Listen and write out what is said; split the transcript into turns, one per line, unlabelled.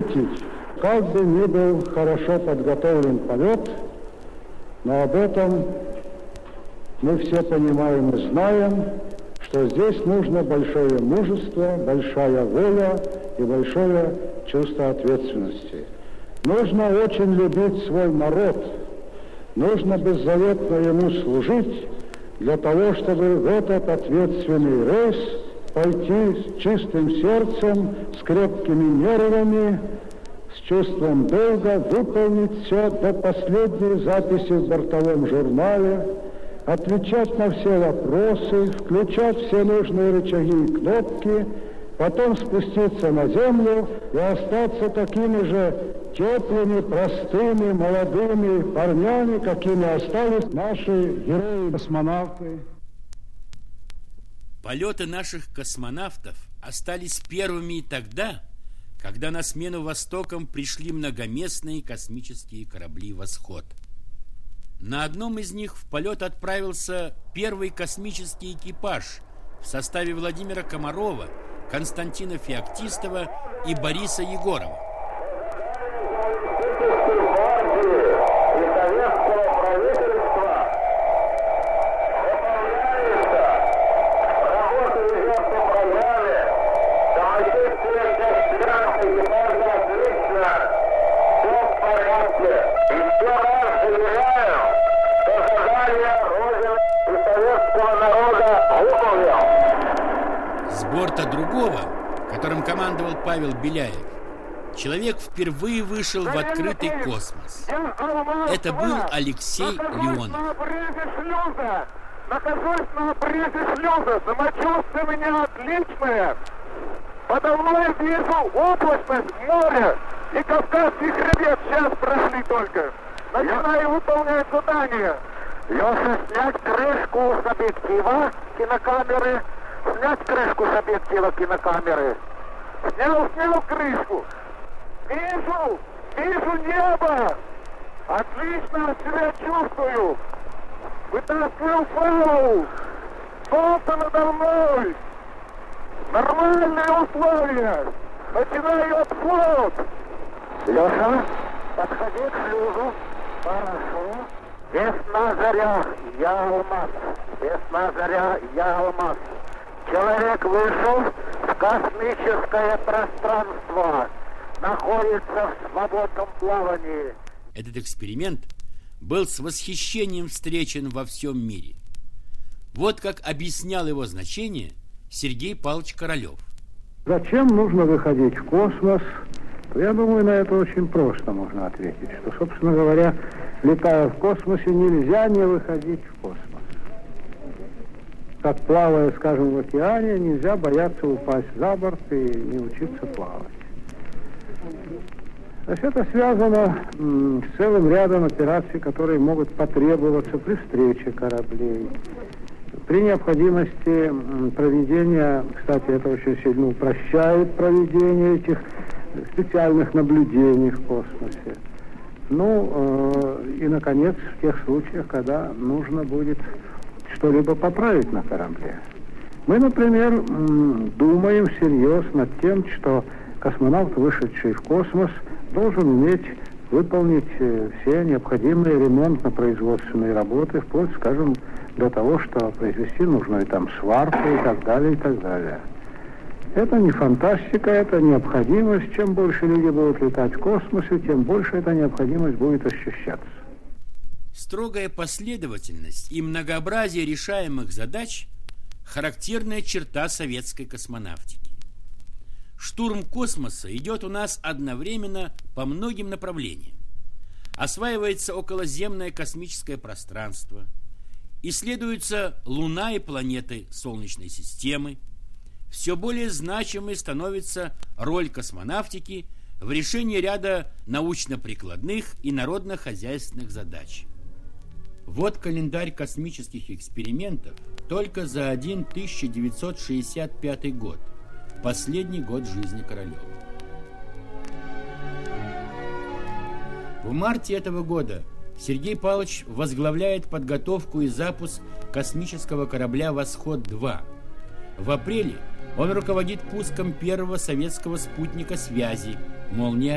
отметить, как бы ни был хорошо подготовлен полет, но об этом мы все понимаем и знаем, что здесь нужно большое мужество, большая воля и большое чувство ответственности. Нужно очень любить свой народ, нужно беззаветно ему служить для того, чтобы в этот ответственный рейс пойти с чистым сердцем, с крепкими нервами, с чувством долга, выполнить все до последней записи в бортовом журнале, отвечать на все вопросы, включать все нужные рычаги и кнопки, потом спуститься на землю и остаться такими же теплыми, простыми, молодыми парнями, какими остались наши герои-космонавты.
Полеты наших космонавтов остались первыми и тогда, когда на смену «Востокам» пришли многоместные космические корабли «Восход». На одном из них в полет отправился первый космический экипаж в составе Владимира Комарова, Константина Феоктистова и Бориса Егорова. С борта другого, которым командовал Павел Беляев, человек впервые вышел в открытый космос. Это был Алексей Леонов.
Нахожусь на брезе шлюза. Самочувствие у меня отличное. Подо мной вижу облачность, море и Кавказский хребет. Сейчас прошли только. Начинаю выполнять задание. Леша, снять крышку с объектива кинокамеры. Снять крышку с объектива кинокамеры. Снял крышку. Вижу небо. Отлично себя чувствую. Вытаскиваю фау. Солнце надо мной. Нормальные условия. Начинаю отход. Леша, подходи к шлюзу. Хорошо. Весна заря, я алмаз. Весна заря, я алмаз. Человек вышел в космическое пространство. Находится в свободном плавании.
Этот эксперимент был с восхищением встречен во всем мире. Вот как объяснял его значение Сергей Павлович Королев.
Зачем нужно выходить в космос? Я думаю, на это очень просто можно ответить, что, собственно говоря, летая в космосе, нельзя не выходить в космос. Как плавая, скажем, в океане, нельзя бояться упасть за борт и не учиться плавать. То есть это связано с целым рядом операций, которые могут потребоваться при встрече кораблей. При необходимости проведения, кстати, это очень сильно упрощает проведение этих специальных наблюдений в космосе. И, наконец, в тех случаях, когда нужно будет что-либо поправить на корабле. Мы, например, думаем всерьез над тем, что космонавт, вышедший в космос, должен уметь выполнить все необходимые ремонтно-производственные работы, вплоть, скажем, до того, что произвести нужную там сварку и так далее, и так далее. Это не фантастика, это необходимость. Чем больше люди будут летать в космосе, тем больше эта необходимость будет ощущаться.
Строгая последовательность и многообразие решаемых задач – характерная черта советской космонавтики. Штурм космоса идет у нас одновременно по многим направлениям. Осваивается околоземное космическое пространство, исследуются Луна и планеты Солнечной системы. Все более значимой становится роль космонавтики в решении ряда научно-прикладных и народно-хозяйственных задач. Вот календарь космических экспериментов только за один 1965 год, последний год жизни Королева. В марте этого года Сергей Павлович возглавляет подготовку и запуск космического корабля «Восход-2». В апреле он руководит пуском первого советского спутника связи «Молния-1».